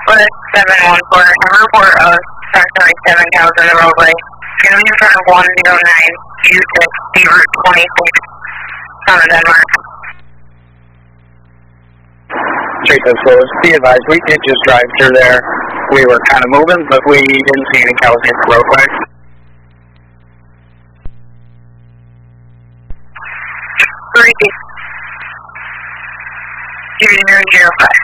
Southwest 714, report of approximately 7 cows in the roadway. Going to be in front of 109 U6, Route 26, Son of Denmark. Street Schools, be advised, we did just drive through there. We were kind of moving, but we didn't see any cows hit the roadway. 3005.